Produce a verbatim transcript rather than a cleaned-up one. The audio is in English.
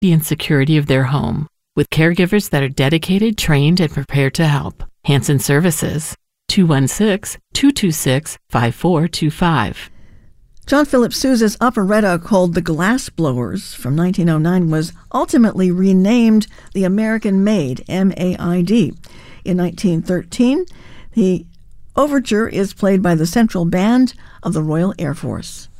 safety and security of their home with caregivers that are dedicated, trained, and prepared to help. Hanson Services, two one six, two two six, five four two five. John Philip Sousa's operetta called The Glass Blowers from nineteen oh nine was ultimately renamed The American Maid, M A I D. In nineteen thirteen, the overture is played by the Central Band of the Royal Air Force.